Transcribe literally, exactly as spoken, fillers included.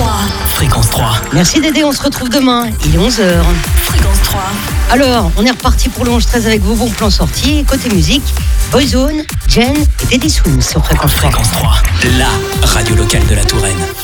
trois. Fréquence trois. Merci Dédé, on se retrouve demain, il est onze heures. Fréquence trois. Alors, on est reparti pour le onze treize avec vos bons plans sortis. Côté musique, Boyzone, Jen et Teddy Swims sur Fréquence trois. Fréquence trois, la radio locale de la Touraine.